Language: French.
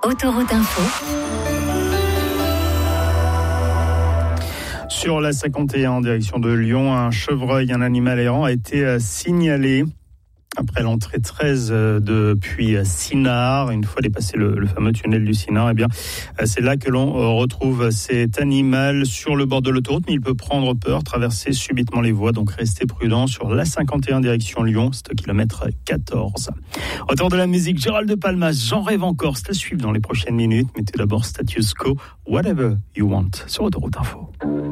Autoroute Info. Sur la 51 en direction de Lyon, un chevreuil, un animal errant, a été signalé après l'entrée 13 depuis Sinard. Une fois dépassé le fameux tunnel du Sinard, eh bien, c'est là que l'on retrouve cet animal sur le bord de l'autoroute, mais il peut prendre peur, traverser subitement les voies, donc restez prudent sur la 51 direction Lyon, c'est au kilomètre 14. Autour de la musique, Gérald de Palmas, J'en rêve encore, c'est à suivre dans les prochaines minutes, mais tout d'abord Status Quo, Whatever You Want, sur Autoroute Info.